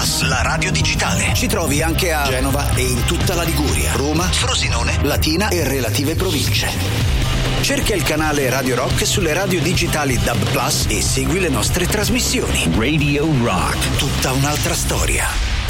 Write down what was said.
Plus, la radio digitale. Ci trovi anche a Genova e in tutta la Liguria, Roma, Frosinone, Latina e relative province. Cerca il canale Radio Rock sulle radio digitali DAB+ e segui le nostre trasmissioni. Radio Rock, tutta un'altra storia.